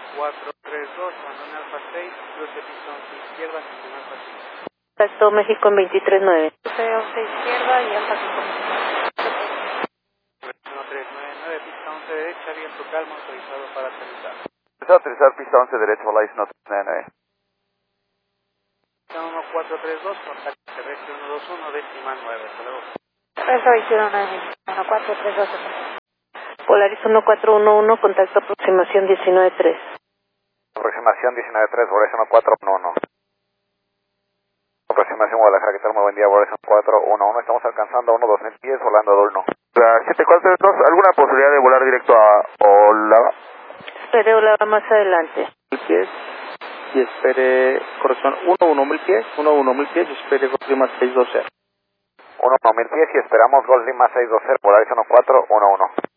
1432, Manuel Alfa 6, cruce pistón izquierda, continúa Alfa 5. Contacto México en 239. Cruce 11 izquierda y Alfa 5. 1399, pista 11 derecha, viento calmo, autorizado para aterrizar. Autorizar pista 11 derecha, Volais 1399. 1432, contacto terrestre 121, décima 9, hasta luego. Alfa 219, 1432. Polaris 1411, contacto aproximación 193. Aproximación 193, Volais 1411. Aproximación Guadalajara, ¿qué tal? Muy buen día, Volais 1411. Estamos alcanzando a 1-2000 pies, volando a Dulno. 7432, ¿alguna posibilidad de volar directo a Olava? Espere Olava más adelante. Pies y espere corrección 11000 pies, 11000 pies y espere Golf Lima 620. 1-1000 pies y esperamos Golf Lima 620, Polaris 1411.